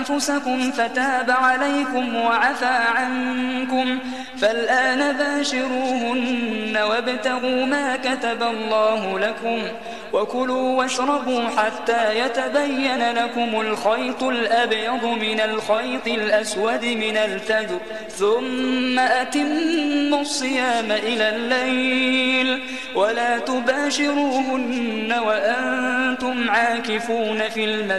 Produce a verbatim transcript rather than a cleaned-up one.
أنفسكم فتاب عليكم وعفى عنكم فالآن باشروهن وابتغوا ما كتب الله لكم وكلوا واشربوا حتى يتبين لكم الخيط الأبيض من الخيط الأسود من الفجر ثم أتموا الصيام إلى الليل ولا تباشروهن وأنتم عاكفون في المسجد